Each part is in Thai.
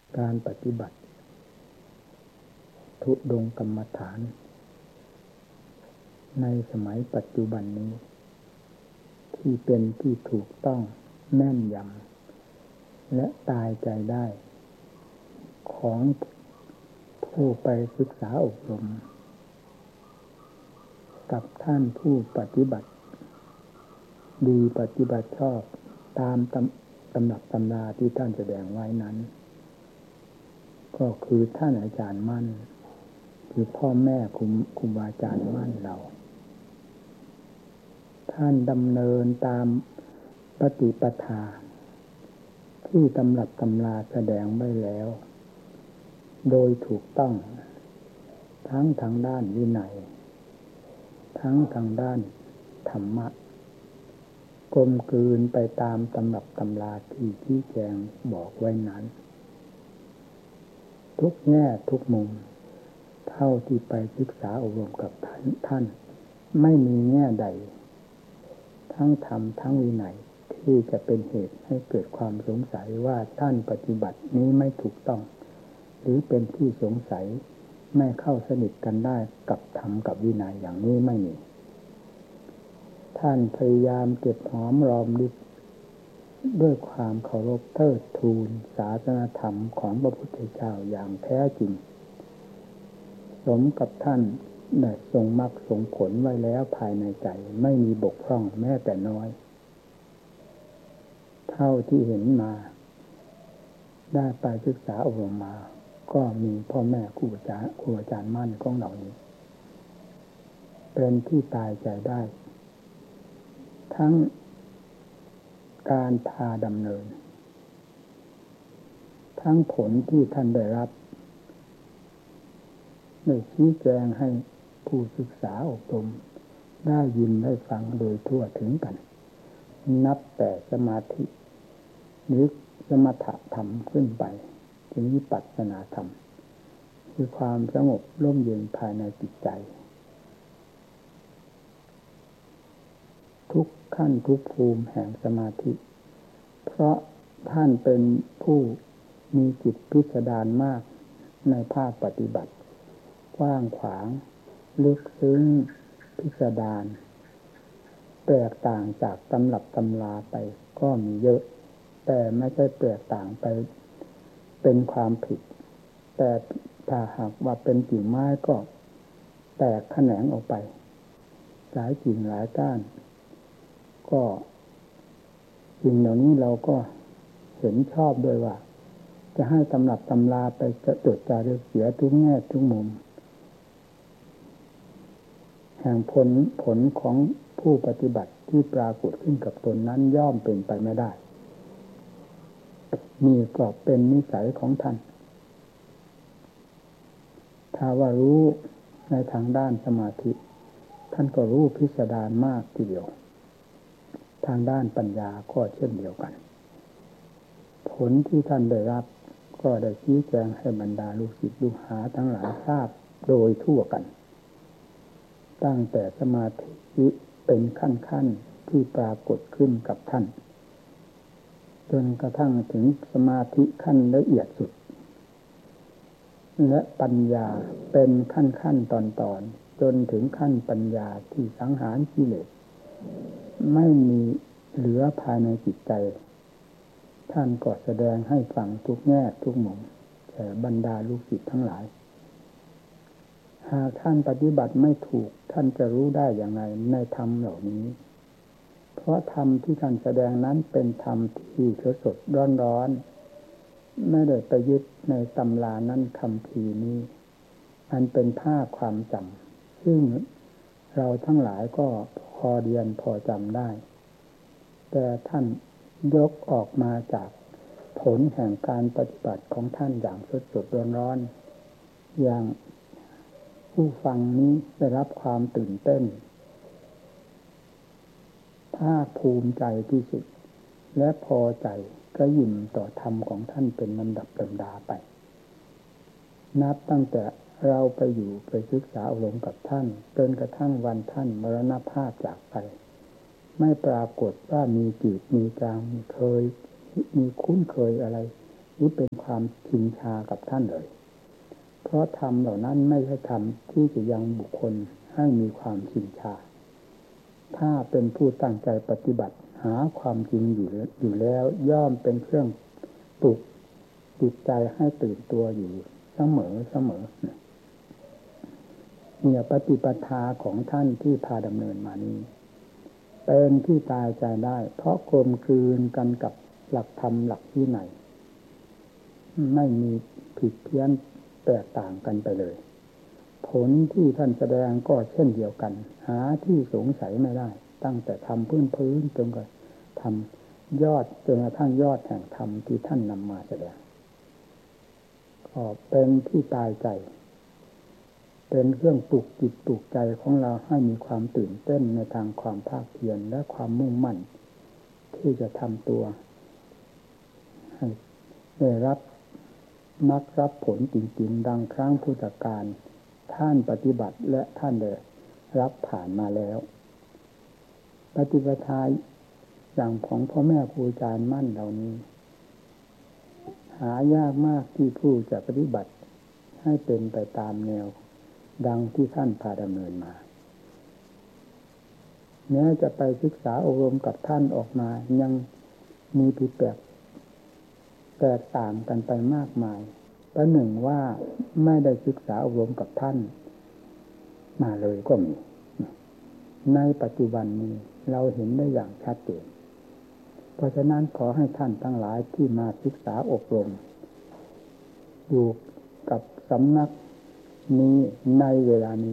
การปฏิบัติทุดงกรรมฐานในสมัยปัจจุบันนี้ที่เป็นที่ถูกต้องแม่นยำและตายใจได้ของผู้ไปศึกษาอบรมกับท่านผู้ปฏิบัติดีปฏิบัติชอบตามตำรับตำราที่ท่านแสดงไว้นั้นก็คือท่านอาจารย์มั่นคือพ่อแม่ครูบาอาจารย์มั่นเราท่านดำเนินตามปฏิปทาที่ตำรับตำราแสดงไว้แล้วโดยถูกต้องทั้งทางด้านวินัยทั้งทางด้านธรรมะกลมกลืนไปตามตำรับตำราที่ชี้แจงบอกไว้นั้นทุกแง่ทุกมุมเท่าที่ไปศึกษาอบรมกับท่านไม่มีแง่ใดทั้งธรรมทั้งวินัยที่จะเป็นเหตุให้เกิดความสงสัยว่าท่านปฏิบัตินี้ไม่ถูกต้องหรือเป็นที่สงสัยไม่เข้าสนิทกันได้กับธรรมกับวินัยอย่างนี้ไม่มีท่านพยายามเก็บหอมรอมริบด้วยความเคารพเทิดทูนศาสนธรรมของพระพุทธเจ้าอย่างแท้จริงสมกับท่านได้ทรงมรรคทรงผลไว้แล้วภายในใจไม่มีบกพร่องแม้แต่น้อยเท่าที่เห็นมาได้ไปศึกษาอบรมมาก็มีพ่อแม่ครูอาจารย์มั่นของเรานี้เป็นที่ตายใจได้ทั้งการพาดำเนินทั้งผลที่ท่านได้รับได้ชี้แจงให้ผู้ศึกษาอบรมได้ยินได้ฟังโดยทั่วถึงกันนับแต่สมาธิหรือสมถะธรรมขึ้นไปถึงวิปัสสนาธรรมคือความสงบร่มเย็นภายในจิตใจทุกขั้นทุกภูมิแห่งสมาธิเพราะท่านเป็นผู้มีจิตพิสดารมากในภาคปฏิบัติกว้างขวางลึกซึ้งพิสดารแตกต่างจากตำรับตำราไปก็มีเยอะแต่ไม่ใช่แตกต่างไปเป็นความผิดแต่ถ้าหากว่าเป็นกิ่งไม้ก็แตกแขนงออกไปหลายกิ่งหลายก้านก็สิ่งเหล่านี้เราก็เห็นชอบด้วยว่าจะให้ตำรับตำราไปจะจดจารึกเสียทุกแง่ทุกมุมแห่งผลของผู้ปฏิบัติที่ปรากฏขึ้นกับตนนั้นย่อมเป็นไปไม่ได้นี่ก็เป็นนิสัยของท่านถ้าว่ารู้ในทางด้านสมาธิท่านก็รู้พิสดารมากทีเดียวทางด้านปัญญาก็เช่นเดียวกันผลที่ท่านได้รับก็ได้ชี้แจงให้บรรดาลูกศิษย์ลูกหาทั้งหลายทราบโดยทั่วกันตั้งแต่สมาธิเป็นขั้นที่ปรากฏขึ้นกับท่านจนกระทั่งถึงสมาธิขั้นละเอียดสุดและปัญญาเป็นขั้นตอนจนถึงขั้นปัญญาที่สังหารกิเลสไม่มีเหลือภายในจิตใจท่านก็แสดงให้ฟังทุกแง่ทุกมุมแก่บรรดาลูกศิษย์ทั้งหลายหากท่านปฏิบัติไม่ถูกท่านจะรู้ได้อย่างไรในธรรมเหล่านี้เพราะธรรมที่ท่านแสดงนั้นเป็นธรรมที่สดร้อนไม่ได้ไปยึดในตำรานั้นคำพีนี้มันเป็นภาพความจำซึ่งเราทั้งหลายก็พอเรียนพอจำได้แต่ท่านยกออกมาจากผลแห่งการปฏิบัติของท่านอย่างสดร้อนอย่างผู้ฟังนี้ได้รับความตื่นเต้นภาคภูมิใจที่สุดและพอใจกระยิ่มต่อธรรมของท่านเป็นลำดับลำดาไปนับตั้งแต่เราไปอยู่ไปศึกษาอบรมกับท่านจนกระทั่งวันท่านมรณภาพจากไปไม่ปรากฏว่ามีจืดมีจางมีเคยมีคุ้นเคยอะไรรือเป็นความชินชากับท่านเลยเพราะธรรมเหล่านั้นไม่ใช่ธรรมที่จะยังบุคคลให้มีความชินชาถ้าเป็นผู้ตั้งใจปฏิบัติหาความจริงอยู่แล้วย่อมเป็นเครื่องปลุกจิตใจให้ตื่นตัวอยู่เสมอเนี่ยปฏิปทาของท่านที่พาดำเนินมานี้เป็นที่ตายใจได้เพราะกลมกลืนกันกับหลักธรรมหลักวินัยไม่มีผิดเพี้ยนแตกต่างกันไปเลยผลที่ท่านแสดงก็เช่นเดียวกันหาที่สงสัยไม่ได้ตั้งแต่ทำพื้นจนกระทำยอดจนกระทั่งยอดแห่งธรรมที่ท่านนำมาแสดงก็เป็นที่ตายใจเป็นเครื่องปลุกจิตปลุกใจของเราให้มีความตื่นเต้นในทางความภาคเพียรและความมุ่งมั่นที่จะทำตัวให้ได้รับมรรครับผลจริงๆดังครั้งพุทธกาลท่านปฏิบัติและท่านได้รับผ่านมาแล้วปฏิปทาอย่างของพ่อแม่ครูอาจารย์มั่นเหล่านี้หายากมากที่ผู้จะปฏิบัติให้เป็นไปตามแนวดังที่ท่านพาดำเนินมาแม้จะไปศึกษาอบรมกับท่านออกมายังมีผิดแตกต่างกันไปมากมายประหนึ่งว่าไม่ได้ศึกษาอบรมกับท่านมาเลยก็มีในปัจจุบันนี้เราเห็นได้อย่างชัดเจนเพราะฉะนั้นขอให้ท่านทั้งหลายที่มาศึกษาอบรมอยู่กับสำนักนี้ในเวลานี้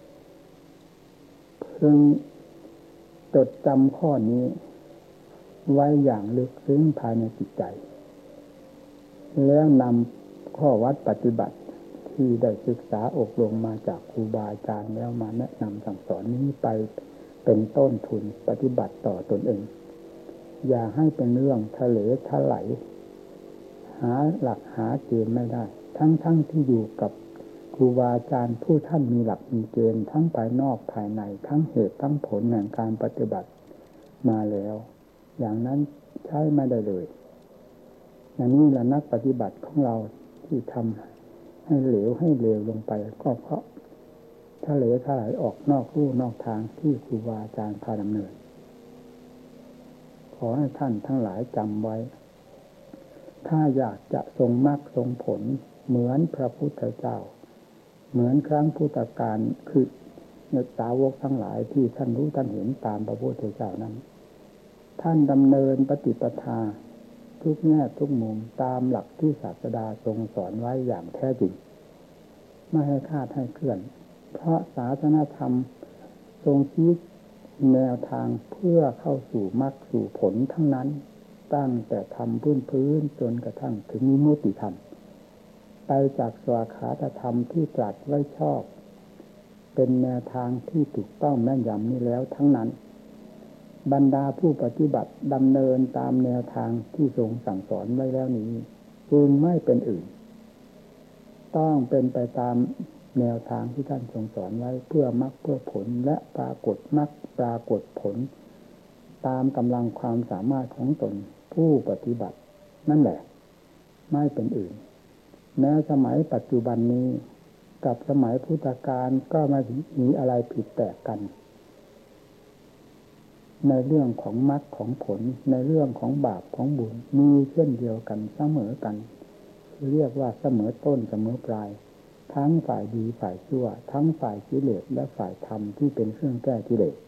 เพิ่งจดจำข้อนี้ไว้อย่างลึกซึ้งภายในจิตใจแล้วนำข้อวัดปฏิบัติที่ได้ศึกษาอบรมมาจากครูบาอาจารย์แล้วมาแนะนำสั่งสอนนี้ไปเป็นต้นทุนปฏิบัติต่อตนเองอย่าให้เป็นเรื่องทะเลทลายหาหลักหาเกณฑ์ไม่ได้ทั้งที่อยู่กับครูบาอาจารย์ผู้ท่านมีหลักมีเกณฑ์ทั้งภายนอกภายในทั้งเหตุทั้งผลแห่งการปฏิบัติมาแล้วอย่างนั้นใช้ไม่ได้เลยอย่างนี้แหละนักปฏิบัติของเราที่ทำให้เหลวให้เลวลงไปก็เพราะทะเลทลายออกนอกลู่นอกทางที่ครูบาอาจารย์พาดำเนินขอให้ท่านทั้งหลายจำไว้ถ้าอยากจะทรงมรรคทรงผลเหมือนพระพุทธเจ้าเหมือนครั้งพุทธกาลคือในสาวกทั้งหลายที่ท่านรู้ท่านเห็นตามพระพุทธเจ้านั้นท่านดำเนินปฏิปทาทุกแง่ทุกมุมตามหลักที่ศาสดาทรงสอนไว้อย่างแท้จริงไม่ให้คลาดให้เคลื่อนเพราะศาสนธรรมทรงชี้แนวทางเพื่อเข้าสู่มรรคสู่ผลทั้งนั้นตั้งแต่ทำพื้นจนกระทั่งถึงวิมุตติธรรมไปจากสวขาตธรรมที่ตรัสไว้ชอบเป็นแนวทางที่ถูกต้องแม่นยำนี้แล้วทั้งนั้นบรรดาผู้ปฏิบัติดำเนินตามแนวทางที่ทรงสั่งสอนไว้แล้วนี้จึงไม่เป็นอื่นต้องเป็นไปตามแนวทางที่ท่านทรงสอนไว้เพื่อมรรคเพื่อผลและปรากฏมรรคปรากฏผลตามกำลังความสามารถของตนผู้ปฏิบัตินั่นแหละไม่เป็นอื่นแม้สมัยปัจจุบันนี้กับสมัยพุทธกาลก็ไม่มีอะไรผิดแปลกกันในเรื่องของมรรคของผลในเรื่องของบาปของบุญมีเช่นเดียวกันเสมอกันเรียกว่าเสมอต้นเสมอปลายทั้งฝ่ายดีฝ่ายชั่วทั้งฝ่ายกิเลสและฝ่ายธรรมที่เป็นเครื่องแก้กิเลส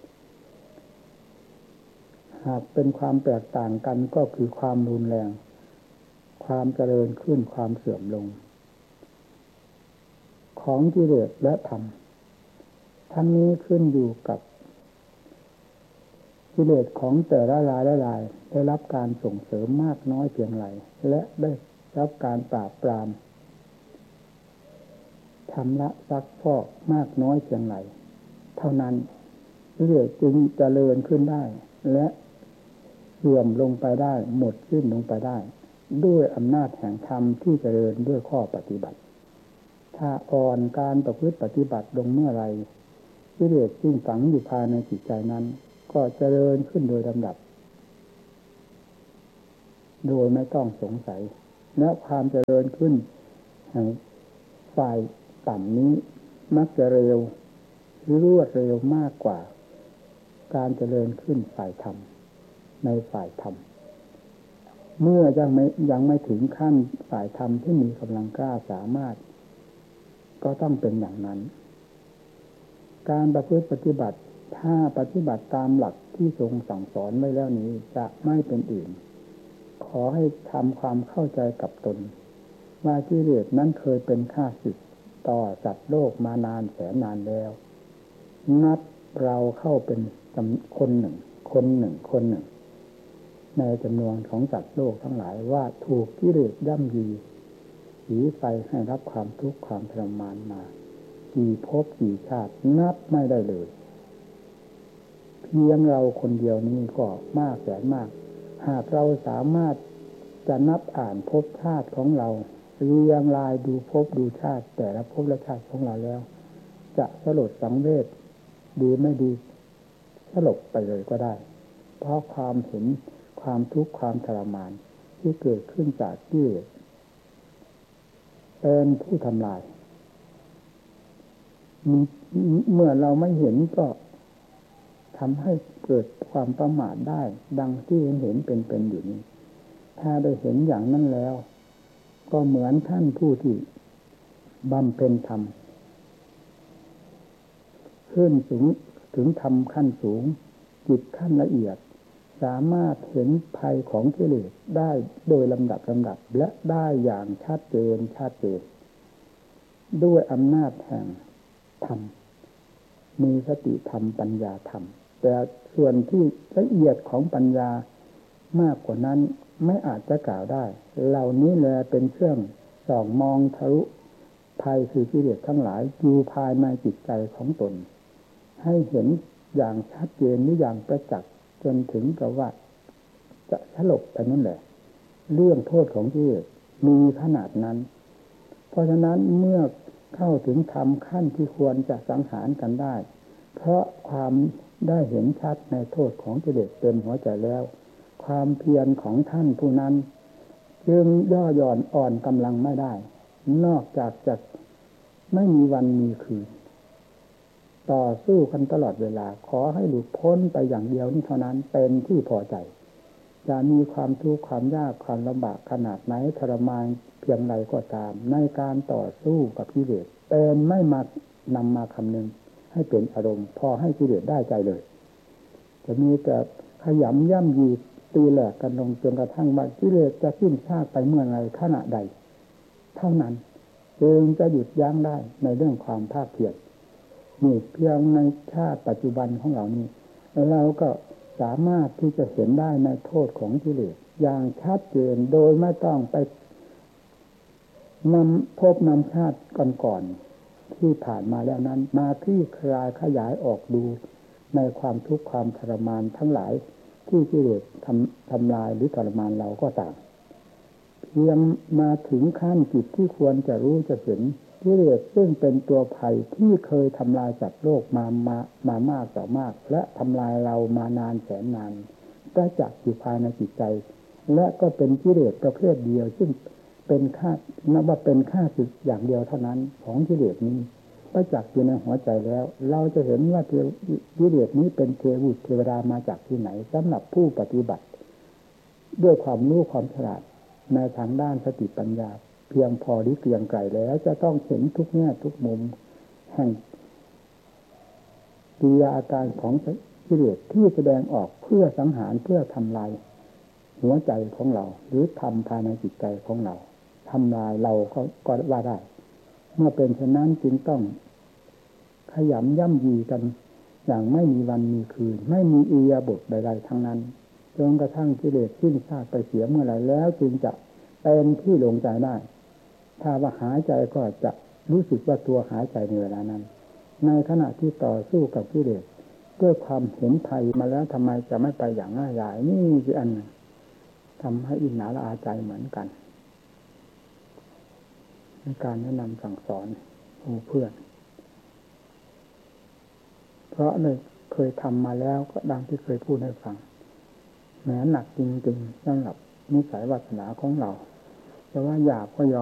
หากเป็นความแตกต่างกันก็คือความรุนแรงความเจริญขึ้นความเสื่อมลงของกิเลสและธรรมทั้งนี้ขึ้นอยู่กับกิเลสของแต่ละรายได้รับการส่งเสริมมากน้อยเพียงไรและได้รับการปราบปรามชำระซักฟอกมากน้อยเพียงไรเท่านั้นกิเลสจึงเจริญขึ้นได้และเสื่อมลงไปได้หมดสิ้นลงไปได้ด้วยอำนาจแห่งธรรมที่เจริญด้วยข้อปฏิบัติถ้าอ่อนการประพฤติปฏิบัติลงเมื่อไรกิเลสซึ่งฝังอยู่ภายในจิตใจนั้นก็เจริญขึ้นโดยลำดับโดยไม่ต้องสงสัยและความเจริญขึ้นแห่งฝ่ายต่ำนี้มักจะเร็วรวดเร็วมากกว่าการเจริญขึ้นฝ่ายธรรมในฝ่ายธรรมเมื่อยังไม่ถึงขั้นฝ่ายธรรมที่มีกำลังกล้าสามารถก็ต้องเป็นอย่างนั้นการประพฤติปฏิบัติถ้าปฏิบัติตามหลักที่ทรงสั่งสอนไว้แล้วนี้จะไม่เป็นอื่นขอให้ทำความเข้าใจกับตนว่ากิเลสนั้นเคยเป็นข้าศึกต่อสัตว์โลกมานานแสนนานแล้วนับเราเข้าเป็นคนหนึ่งในจำนวนของสัตว์โลกทั้งหลายว่าถูกกิเลสย่ำยีผีไฟให้รับความทุกข์ความทรมานมากี่ภพกี่ชาตินับไม่ได้เลยเพียงเราคนเดียวนี้ก็มากแสนมากหากเราสามารถจะนับอ่านภพชาติของเราเรียงรายดูภพดูชาติแต่ละภพและชาติของเราแล้วจะสลดสังเวชดีไม่ดีสลบไปเลยก็ได้เพราะความเห็นความทุกข์ความทรมานที่เกิดขึ้นจากกิเลสเป็นผู้ทำลายเมื่อเราไม่เห็นก็ทำให้เกิดความประมาทได้ดังที่เห็นเป็นอยู่นี้ถ้าได้เห็นอย่างนั้นแล้วก็เหมือนท่านผู้ที่บำเพ็ญธรรมขึ้นสูงถึงธรรมขั้นสูงจิตขั้นละเอียดสามารถเห็นภัยของกิเลสได้โดยลำดับและได้อย่างชัดเจนด้วยอำนาจแห่งธรรมมีสติธรรมปัญญาธรรมแต่ส่วนที่ละเอียดของปัญญามากกว่านั้นไม่อาจจะกล่าวได้เหล่านี้แลเป็นเครื่องส่องมองทะลุภัยคือกิเลสทั้งหลายอยู่ภายในจิตใจของตนให้เห็นอย่างชัดเจนหรืออย่างประจักษ์จนถึงกับว่าจะสลบไปนั่นแหละเรื่องโทษของกิเลสมีขนาดนั้นเพราะฉะนั้นเมื่อเข้าถึงธรรมขั้นที่ควรจะสังหารกันได้เพราะความได้เห็นชัดในโทษของกิเลสเต็มหัวใจแล้วความเพียรของท่านผู้นั้นจึงย่อหย่อนอ่อนกำลังไม่ได้นอกจากจะไม่มีวันมีคืนต่อสู้กันตลอดเวลาขอให้หลุดพ้นไปอย่างเดียวนี้เท่านั้นเป็นที่พอใจจะมีความทุกข์ความยากความลำบากขนาดไหนทรมานเพียงใดก็ตามในการต่อสู้กับกิเลสเป็นไม่มานำมาคำนึงให้เป็นอารมณ์พอให้กิเลสได้ใจเลยจะมีแต่ขยำย่ำยีตีแหลกกันลงจนกระทั่งว่ากิเลสจะสิ้นซากไปเมื่อไรขณะใดเท่านั้นจึงจะหยุดยั้งได้ในเรื่องความภาคเพียรนี่เพียงในชาติปัจจุบันของเรานี่เราก็สามารถที่จะเห็นได้ในโทษของกิเลสอย่างชัดเจนโดยไม่ต้องไปนำชาติก่อนที่ผ่านมาแล้วนั้นมาคลี่คลายขยายออกดูในความทุกข์ความทรมานทั้งหลายที่กิเลสทำลายหรือทรมานเราก็ตามเพียงมาถึงขั้นจิตที่ควรจะรู้จะเห็นกิเลสซึ่งเป็นตัวภัยที่เคยทำลายจัดโลกมามากต่อมากและทำลายเรามานานแสนนานประจักษ์อยู่ภายในจิตใจและก็เป็นกิเลสประเภทเดียวซึ่งเป็นนับว่าเป็นข้าศึกอย่างเดียวเท่านั้นของกิเลสนี้ประจักษ์อยู่ในหัวใจแล้วเราจะเห็นว่ากิเลสนี้เป็นเทวดามาจากที่ไหนสำหรับผู้ปฏิบัติด้วยความรู้ความฉลาดในทางด้านสติปัญญาเพียงพอหรือเกรียงไกรแล้วจะต้องเห็นทุกแง่ทุกมุมแห่งกิริยาอาการของกิเลสที่แสดงออกเพื่อสังหารเพื่อทำลายหัวใจของเราหรือทำภายในจิตใจของเราทำลายเราก็ว่าได้เมื่อเป็นเช่นนั้นจึงต้องขยำย่ำยีกันอย่างไม่มีวันมีคืนไม่มีอิริยาบถใดๆทั้งนั้นจนกระทั่งกิเลสสิ้นซากไปเสียเมื่อไหร่แล้วจึงจะเป็นที่ลงใจได้ถ้าว่าหายใจก็จะรู้สึกว่าตัวหายใจในเวลานั้นในขณะที่ต่อสู้กับกิเลสด้วยความเห็นภัยมาแล้วทำไมจะไม่ไปอย่างง่ายดายนี่คืออันทำให้อิจฉาละอาใจเหมือนกันในการแนะนำสั่งสอนเพื่อนเพราะเลยเคยทำมาแล้วก็ดังที่เคยพูดให้ฟังแม้หนักจริงๆสำหรับนิสัยวาสนาของเราจแต่ว่าหยาบก็ยอม